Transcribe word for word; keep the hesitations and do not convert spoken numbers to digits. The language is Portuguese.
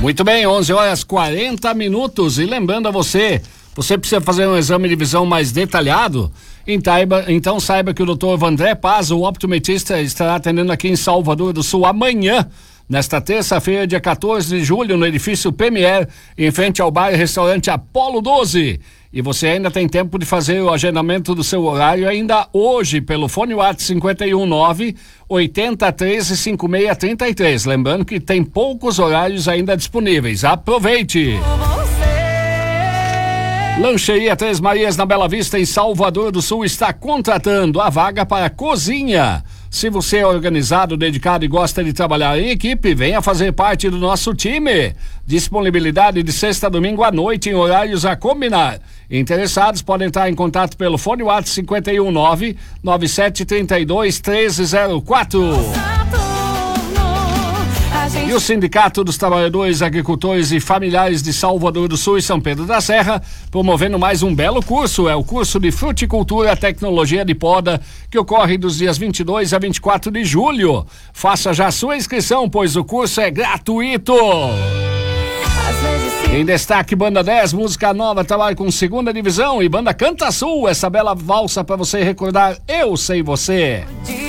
Muito bem, onze horas quarenta minutos. E lembrando a você, você precisa fazer um exame de visão mais detalhado? Então saiba que o doutor Vandré Paz, o optometrista, estará atendendo aqui em Salvador do Sul amanhã, nesta terça-feira, dia quatorze de julho, no edifício Premier, em frente ao bar e restaurante Apolo doze. E você ainda tem tempo de fazer o agendamento do seu horário ainda hoje pelo fone WhatsApp cinco um nove, oito três, cinco seis três três. Lembrando que tem poucos horários ainda disponíveis. Aproveite! Lancheria Três Marias na Bela Vista, em Salvador do Sul, está contratando a vaga para cozinha. Se você é organizado, dedicado e gosta de trabalhar em equipe, venha fazer parte do nosso time. Disponibilidade de sexta a domingo à noite em horários a combinar. Interessados podem entrar em contato pelo fone WhatsApp cinco um nove, nove sete três dois, um três zero quatro. E o Sindicato dos Trabalhadores, Agricultores e Familiares de Salvador do Sul e São Pedro da Serra, promovendo mais um belo curso. É o curso de Fruticultura, Tecnologia de Poda, que ocorre dos dias vinte e dois a vinte e quatro de julho. Faça já sua inscrição, pois o curso é gratuito. Em destaque, Banda dez, música nova, trabalho com segunda divisão, e Banda Canta Sul, essa bela valsa para você recordar Eu Sei Você.